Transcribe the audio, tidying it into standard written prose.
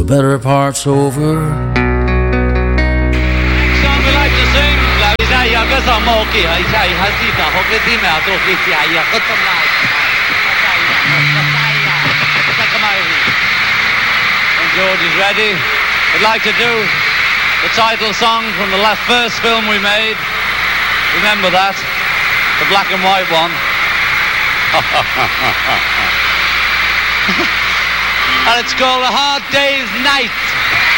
the better part's over. George is ready. I'd like to do the title song from the first film we made. Remember that? The black and white one. And it's called A Hard Day's Night.